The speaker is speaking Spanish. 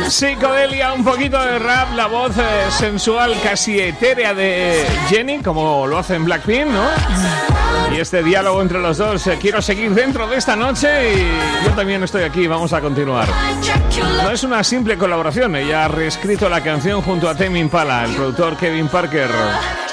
Psicodelia, un poquito de rap, la voz sensual, casi etérea de Jennie, como lo hace en Blackpink, ¿no? Y este diálogo entre los dos. Quiero seguir dentro de esta noche y yo también estoy aquí, vamos a continuar. No es una simple colaboración, ella ha reescrito la canción junto a Tame Impala, el productor Kevin Parker.